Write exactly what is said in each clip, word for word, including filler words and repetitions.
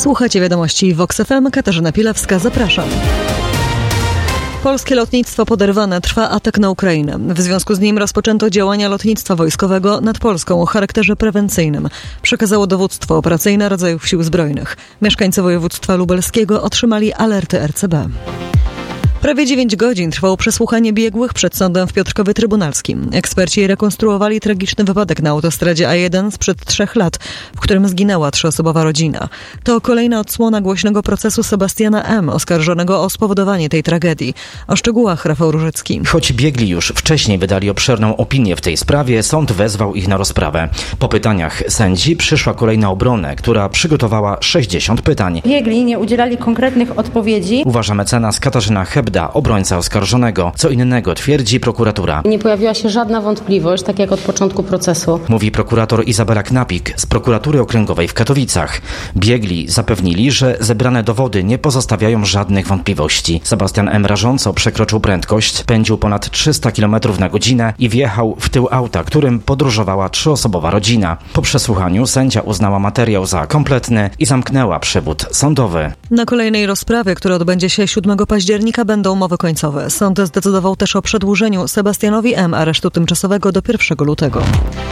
Słuchajcie wiadomości Vox F M. Katarzyna Pilewska, zapraszam. Polskie lotnictwo poderwane, trwa atak na Ukrainę. W związku z nim rozpoczęto działania lotnictwa wojskowego nad Polską o charakterze prewencyjnym. Przekazało dowództwo operacyjne rodzajów sił zbrojnych. Mieszkańcy województwa lubelskiego otrzymali alerty R C B. Prawie dziewięć godzin trwało przesłuchanie biegłych przed sądem w Piotrkowie Trybunalskim. Eksperci rekonstruowali tragiczny wypadek na autostradzie A jeden sprzed trzech lat, w którym zginęła trzyosobowa rodzina. To kolejna odsłona głośnego procesu Sebastiana M., oskarżonego o spowodowanie tej tragedii. O szczegółach Rafał Różycki. Choć biegli już wcześniej wydali obszerną opinię w tej sprawie, sąd wezwał ich na rozprawę. Po pytaniach sędzi przyszła kolej na obronę, która przygotowała sześćdziesiąt pytań. Biegli nie udzielali konkretnych odpowiedzi. Uważa mecenas Katarzyna Hebda, obrońca oskarżonego. Co innego twierdzi prokuratura. Nie pojawiła się żadna wątpliwość, tak jak od początku procesu. Mówi prokurator Izabela Knapik z prokuratury okręgowej w Katowicach. Biegli zapewnili, że zebrane dowody nie pozostawiają żadnych wątpliwości. Sebastian M. rażąco przekroczył prędkość, pędził ponad trzysta kilometrów na godzinę i wjechał w tył auta, którym podróżowała trzyosobowa rodzina. Po przesłuchaniu sędzia uznała materiał za kompletny i zamknęła przewód sądowy. Na kolejnej rozprawie, która odbędzie się siódmego października, będą umowy końcowe. Sąd zdecydował też o przedłużeniu Sebastianowi M. aresztu tymczasowego do pierwszego lutego.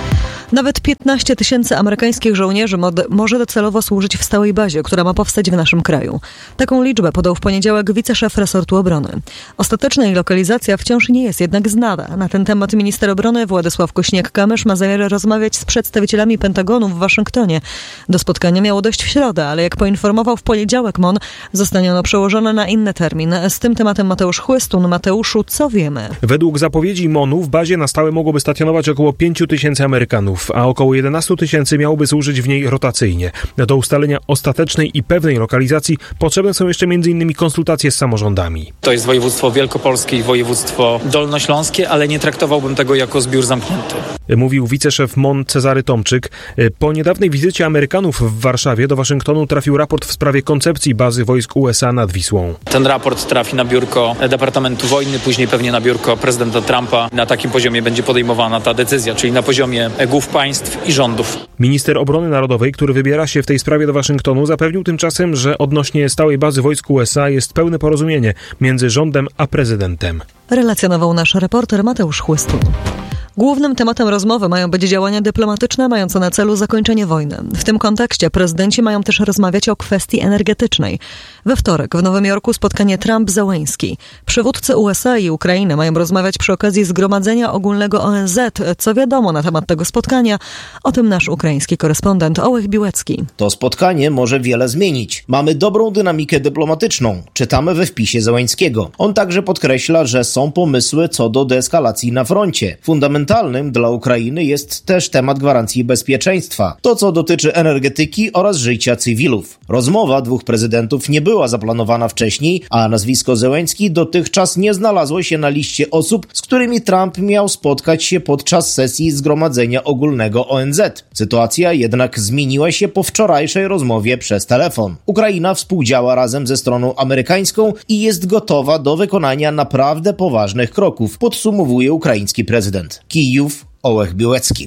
Nawet piętnaście tysięcy amerykańskich żołnierzy mod- może docelowo służyć w stałej bazie, która ma powstać w naszym kraju. Taką liczbę podał w poniedziałek wiceszef resortu obrony. Ostateczna jej lokalizacja wciąż nie jest jednak znana. Na ten temat minister obrony Władysław Kośniak-Kamysz ma zamiar rozmawiać z przedstawicielami Pentagonu w Waszyngtonie. Do spotkania miało dojść w środę, ale jak poinformował w poniedziałek M O N, zostanie ono przełożone na inny termin. Z tym tematem Mateusz Chłystun. Mateuszu, co wiemy? Według zapowiedzi M O N-u w bazie na stałe mogłoby stacjonować około pięć tysięcy Amerykanów, a około jedenaście tysięcy miałoby służyć w niej rotacyjnie. Do ustalenia ostatecznej i pewnej lokalizacji potrzebne są jeszcze między innymi konsultacje z samorządami. To jest województwo wielkopolskie i województwo dolnośląskie, ale nie traktowałbym tego jako zbiór zamknięty. Mówił wiceszef M O N Cezary Tomczyk. Po niedawnej wizycie Amerykanów w Warszawie do Waszyngtonu trafił raport w sprawie koncepcji bazy wojsk U S A nad Wisłą. Ten raport trafi na biurko Departamentu Wojny, później pewnie na biurko prezydenta Trumpa. Na takim poziomie będzie podejmowana ta decyzja, czyli na poziomie głów państw i rządów. Minister Obrony Narodowej, który wybiera się w tej sprawie do Waszyngtonu, zapewnił tymczasem, że odnośnie stałej bazy wojsk U S A jest pełne porozumienie między rządem a prezydentem. Relacjonował nasz reporter Mateusz Chłystun. Głównym tematem rozmowy mają być działania dyplomatyczne mające na celu zakończenie wojny. W tym kontekście prezydenci mają też rozmawiać o kwestii energetycznej. We wtorek w Nowym Jorku spotkanie Trump-Zełenski. Przywódcy U S A i Ukrainy mają rozmawiać przy okazji Zgromadzenia Ogólnego O N Z. Co wiadomo na temat tego spotkania? O tym nasz ukraiński korespondent Ołech Biłecki. To spotkanie może wiele zmienić. Mamy dobrą dynamikę dyplomatyczną. Czytamy we wpisie Zełenskiego. On także podkreśla, że są pomysły co do deeskalacji na froncie. Fundamentalnie Fundamentalnym dla Ukrainy jest też temat gwarancji bezpieczeństwa. To, co dotyczy energetyki oraz życia cywilów. Rozmowa dwóch prezydentów nie była zaplanowana wcześniej, a nazwisko Zełenski dotychczas nie znalazło się na liście osób, z którymi Trump miał spotkać się podczas sesji Zgromadzenia Ogólnego O N Z. Sytuacja jednak zmieniła się po wczorajszej rozmowie przez telefon. Ukraina współdziała razem ze stroną amerykańską i jest gotowa do wykonania naprawdę poważnych kroków, podsumowuje ukraiński prezydent. Kijów, Ołech Biłecki.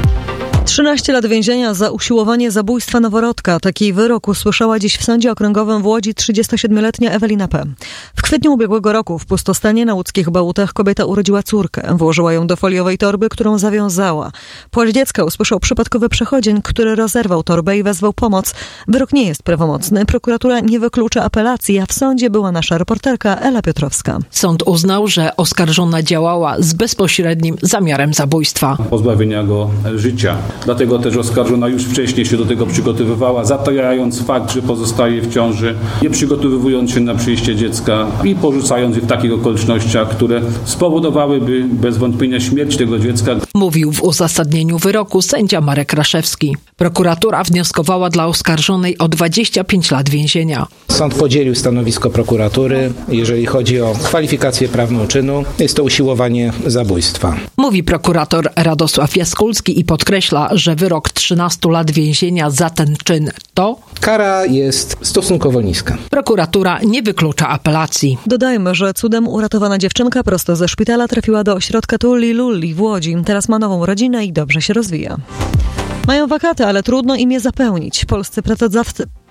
trzynaście lat więzienia za usiłowanie zabójstwa noworodka. Taki wyrok usłyszała dziś w Sądzie Okręgowym w Łodzi trzydziestosiedmioletnia Ewelina P. W kwietniu ubiegłego roku w pustostanie na łódzkich Bałutach kobieta urodziła córkę. Włożyła ją do foliowej torby, którą zawiązała. Płacz dziecka usłyszał przypadkowy przechodzień, który rozerwał torbę i wezwał pomoc. Wyrok nie jest prawomocny. Prokuratura nie wyklucza apelacji, a w sądzie była nasza reporterka Ela Piotrowska. Sąd uznał, że oskarżona działała z bezpośrednim zamiarem zabójstwa. Pozbawienia go życia. Dlatego też oskarżona już wcześniej się do tego przygotowywała, zatajając fakt, że pozostaje w ciąży, nie przygotowując się na przyjście dziecka i porzucając je w takich okolicznościach, które spowodowałyby bez wątpienia śmierć tego dziecka. Mówił w uzasadnieniu wyroku sędzia Marek Raszewski. Prokuratura wnioskowała dla oskarżonej o dwadzieścia pięć lat więzienia. Sąd podzielił stanowisko prokuratury, jeżeli chodzi o kwalifikację prawną czynu. Jest to usiłowanie zabójstwa. Mówi prokurator Radosław Jaskulski i podkreśla, że wyrok trzynastu lat więzienia za ten czyn to... Kara jest stosunkowo niska. Prokuratura nie wyklucza apelacji. Dodajmy, że cudem uratowana dziewczynka prosto ze szpitala trafiła do ośrodka Tulli Lulli w Łodzi. Teraz ma nową rodzinę i dobrze się rozwija. Mają wakaty, ale trudno im je zapełnić. Polscy pracodawcy...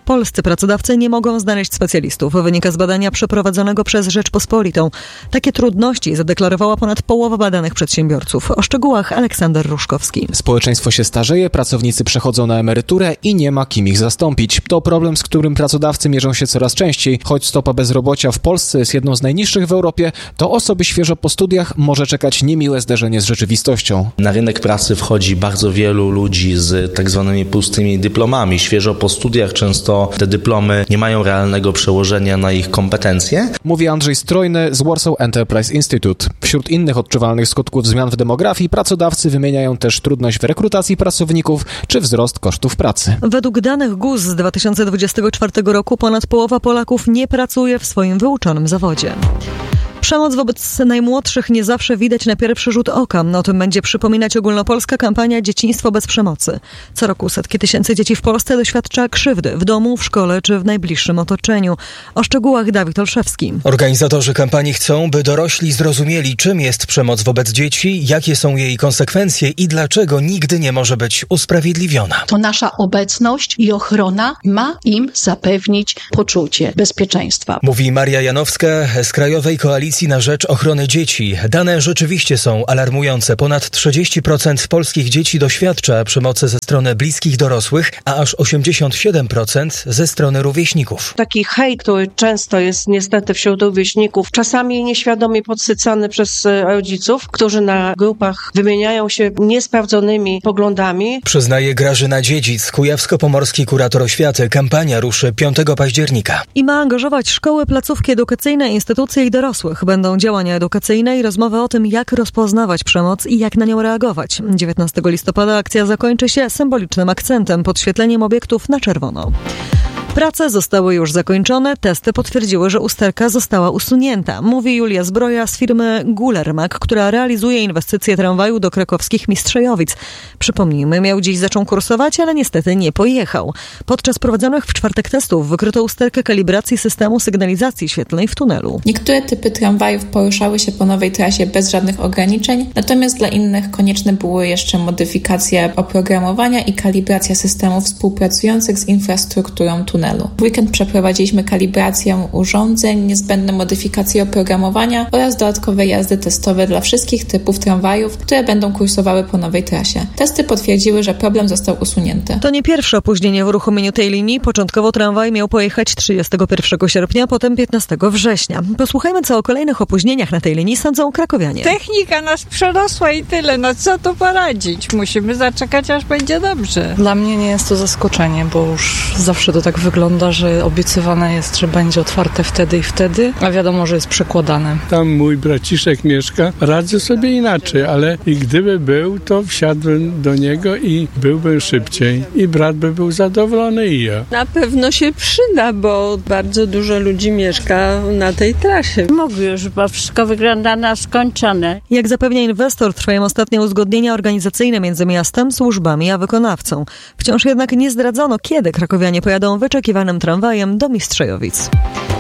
polscy pracodawcy nie mogą znaleźć specjalistów. Wynika z badania przeprowadzonego przez Rzeczpospolitą. Takie trudności zadeklarowała ponad połowa badanych przedsiębiorców. O szczegółach Aleksander Ruszkowski. Społeczeństwo się starzeje, pracownicy przechodzą na emeryturę i nie ma kim ich zastąpić. To problem, z którym pracodawcy mierzą się coraz częściej. Choć stopa bezrobocia w Polsce jest jedną z najniższych w Europie, to osoby świeżo po studiach może czekać niemiłe zderzenie z rzeczywistością. Na rynek pracy wchodzi bardzo wielu ludzi z tak zwanymi pustymi dyplomami. Świeżo po studiach często te dyplomy nie mają realnego przełożenia na ich kompetencje. Mówi Andrzej Strojny z Warsaw Enterprise Institute. Wśród innych odczuwalnych skutków zmian w demografii pracodawcy wymieniają też trudność w rekrutacji pracowników czy wzrost kosztów pracy. Według danych G U S z dwa tysiące dwudziestego czwartego roku ponad połowa Polaków nie pracuje w swoim wyuczonym zawodzie. Przemoc wobec najmłodszych nie zawsze widać na pierwszy rzut oka. O tym będzie przypominać ogólnopolska kampania Dzieciństwo bez przemocy. Co roku setki tysięcy dzieci w Polsce doświadcza krzywdy w domu, w szkole czy w najbliższym otoczeniu. O szczegółach Dawid Olszewski. Organizatorzy kampanii chcą, by dorośli zrozumieli, czym jest przemoc wobec dzieci, jakie są jej konsekwencje i dlaczego nigdy nie może być usprawiedliwiona. To nasza obecność i ochrona ma im zapewnić poczucie bezpieczeństwa. Mówi Maria Janowska z Krajowej Koalicji na rzecz ochrony dzieci. Dane rzeczywiście są alarmujące. Ponad trzydzieści procent polskich dzieci doświadcza przemocy ze strony bliskich dorosłych, a aż osiemdziesiąt siedem procent ze strony rówieśników. Taki hejt, który często jest niestety wśród rówieśników, czasami nieświadomie podsycany przez rodziców, którzy na grupach wymieniają się niesprawdzonymi poglądami. Przyznaje Grażyna Dziedzic, kujawsko-pomorski kurator oświaty. Kampania ruszy piątego października. I ma angażować szkoły, placówki edukacyjne, instytucje i dorosłych. Będą działania edukacyjne i rozmowy o tym, jak rozpoznawać przemoc i jak na nią reagować. dziewiętnastego listopada akcja zakończy się symbolicznym akcentem, podświetleniem obiektów na czerwono. Prace zostały już zakończone, testy potwierdziły, że usterka została usunięta, mówi Julia Zbroja z firmy Gulermak, która realizuje inwestycje tramwaju do krakowskich Mistrzejowic. Przypomnijmy, miał dziś zaczął kursować, ale niestety nie pojechał. Podczas prowadzonych w czwartek testów wykryto usterkę kalibracji systemu sygnalizacji świetlnej w tunelu. Niektóre typy tramwajów poruszały się po nowej trasie bez żadnych ograniczeń, natomiast dla innych konieczne były jeszcze modyfikacje oprogramowania i kalibracja systemów współpracujących z infrastrukturą tunelu. W weekend przeprowadziliśmy kalibrację urządzeń, niezbędne modyfikacje oprogramowania oraz dodatkowe jazdy testowe dla wszystkich typów tramwajów, które będą kursowały po nowej trasie. Testy potwierdziły, że problem został usunięty. To nie pierwsze opóźnienie w uruchomieniu tej linii. Początkowo tramwaj miał pojechać trzydziestego pierwszego sierpnia, potem piętnastego września. Posłuchajmy, co o kolejnych opóźnieniach na tej linii sądzą krakowianie. Technika nas przerosła i tyle. No co tu poradzić? Musimy zaczekać, aż będzie dobrze. Dla mnie nie jest to zaskoczenie, bo już zawsze to tak wygląda, że obiecywane jest, że będzie otwarte wtedy i wtedy, a wiadomo, że jest przekładane. Tam mój braciszek mieszka, radzę sobie inaczej, ale i gdyby był, to wsiadłbym do niego i byłbym szybciej. I brat by był zadowolony i ja. Na pewno się przyda, bo bardzo dużo ludzi mieszka na tej trasie. Mógł już, bo wszystko wygląda na skończone. Jak zapewnia inwestor, trwają ostatnie uzgodnienia organizacyjne między miastem, służbami a wykonawcą. Wciąż jednak nie zdradzono, kiedy krakowianie pojadą wyczekiwanym tramwajem do Mistrzejowic.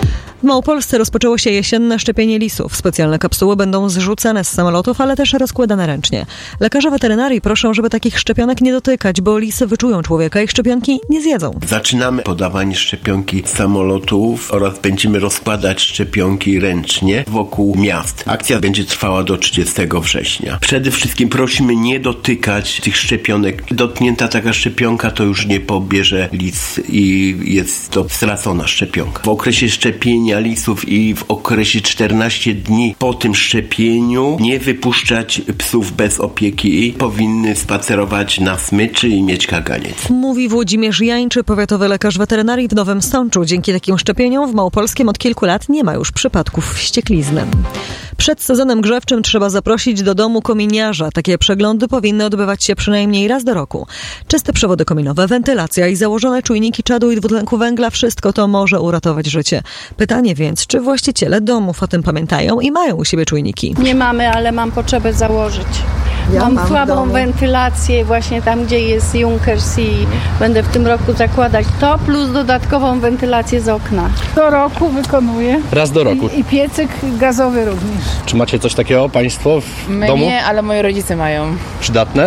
W Małopolsce rozpoczęło się jesienne szczepienie lisów. Specjalne kapsuły będą zrzucane z samolotów, ale też rozkładane ręcznie. Lekarze weterynarii proszą, żeby takich szczepionek nie dotykać, bo lisy wyczują człowieka i szczepionki nie zjedzą. Zaczynamy podawanie szczepionki z samolotów oraz będziemy rozkładać szczepionki ręcznie wokół miast. Akcja będzie trwała do trzydziestego września. Przede wszystkim prosimy nie dotykać tych szczepionek. Dotknięta taka szczepionka to już nie pobierze lis i jest to stracona szczepionka. W okresie szczepienia lisów i w okresie czternastu dni po tym szczepieniu nie wypuszczać psów bez opieki i powinny spacerować na smyczy i mieć kaganiec. Mówi Włodzimierz Jańczy, powiatowy lekarz weterynarii w Nowym Sączu. Dzięki takim szczepieniom w Małopolskim od kilku lat nie ma już przypadków wścieklizny. Przed sezonem grzewczym trzeba zaprosić do domu kominiarza. Takie przeglądy powinny odbywać się przynajmniej raz do roku. Czyste przewody kominowe, wentylacja i założone czujniki czadu i dwutlenku węgla, wszystko to może uratować życie. Pytanie więc, czy właściciele domów o tym pamiętają i mają u siebie czujniki? Nie mamy, ale mam potrzebę założyć. Ja mam mam słabą wentylację właśnie tam, gdzie jest Junkers i będę w tym roku zakładać to, plus dodatkową wentylację z okna. Do roku wykonuję. Raz do roku. I, i piecyk gazowy również. Czy macie coś takiego państwo w My domu? nie, ale moi rodzice mają. Przydatne?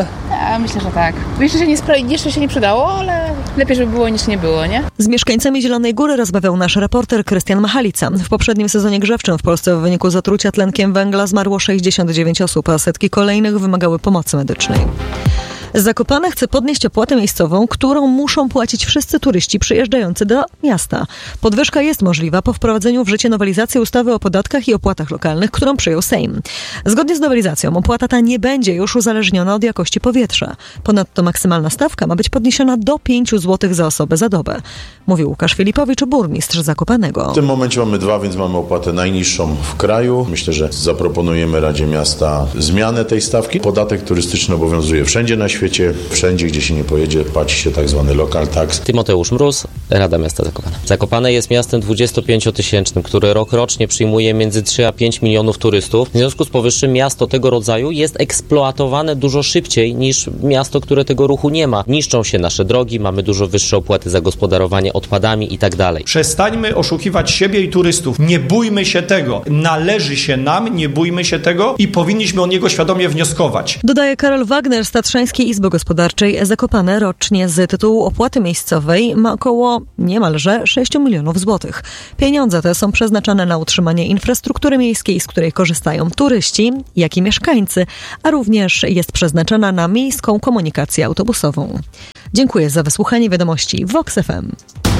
A myślę, że tak. Jeszcze się nie, spra- jeszcze się nie przydało, ale lepiej, żeby było niż nie było, nie? Z mieszkańcami Zielonej Góry rozmawiał nasz reporter Krystian Machalica. W poprzednim sezonie grzewczym w Polsce w wyniku zatrucia tlenkiem węgla zmarło sześćdziesiąt dziewięć osób, a setki kolejnych wymagały pomocy medycznej. Zakopane chce podnieść opłatę miejscową, którą muszą płacić wszyscy turyści przyjeżdżający do miasta. Podwyżka jest możliwa po wprowadzeniu w życie nowelizacji ustawy o podatkach i opłatach lokalnych, którą przyjął Sejm. Zgodnie z nowelizacją opłata ta nie będzie już uzależniona od jakości powietrza. Ponadto maksymalna stawka ma być podniesiona do pięć złotych za osobę za dobę. Mówił Łukasz Filipowicz, burmistrz Zakopanego. W tym momencie mamy dwa, więc mamy opłatę najniższą w kraju. Myślę, że zaproponujemy Radzie Miasta zmianę tej stawki. Podatek turystyczny obowiązuje wszędzie na świecie. Wszędzie, gdzie się nie pojedzie, płaci się tak zwany local tax. Tymoteusz Mróz, Rada Miasta Zakopane. Zakopane jest miastem dwudziestopięciotysięcznym, które rok rocznie przyjmuje między trzy a pięć milionów turystów. W związku z powyższym miasto tego rodzaju jest eksploatowane dużo szybciej niż miasto, które tego ruchu nie ma. Niszczą się nasze drogi, mamy dużo wyższe opłaty za gospodarowanie odpadami i tak dalej. Przestańmy oszukiwać siebie i turystów. Nie bójmy się tego. Należy się nam, nie bójmy się tego i powinniśmy o niego świadomie wnioskować. Dodaje Karol Wagner z Tatrzańskiej Izby Gospodarczej. Zakopane rocznie z tytułu opłaty miejscowej ma około niemalże sześć milionów złotych. Pieniądze te są przeznaczane na utrzymanie infrastruktury miejskiej, z której korzystają turyści, jak i mieszkańcy, a również jest przeznaczona na miejską komunikację autobusową. Dziękuję za wysłuchanie wiadomości Vox F M.